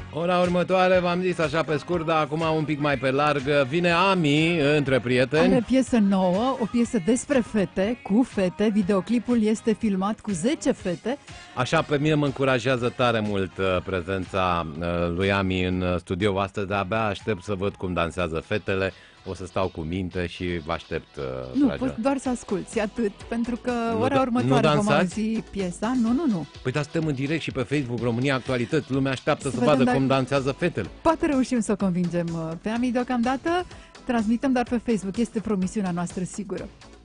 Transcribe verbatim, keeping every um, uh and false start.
Ora următoare, v-am zis așa pe scurt, dar acum un pic mai pe larg, vine Ami între prieteni. Are piesă nouă, o piesă despre fete, cu fete. Videoclipul este filmat cu zece fete. Așa, pe mine mă încurajează tare mult prezența lui Ami în studio astăzi, dar abia aștept să văd cum dansează fetele. O să stau cu minte și vă aștept. Nu, dragă. poți doar să asculți, atât, pentru că Nu ora da- următoare nu vom dansați? auzi piesa. Nu, nu, nu. Păi da, suntem în direct și pe Facebook România Actualități. Lumea așteaptă Să să, vedem vadă dacă- cum dansează fetele. Poate reușim să o convingem pe Ami deocamdată. Transmităm doar pe Facebook, este promisiunea noastră sigură.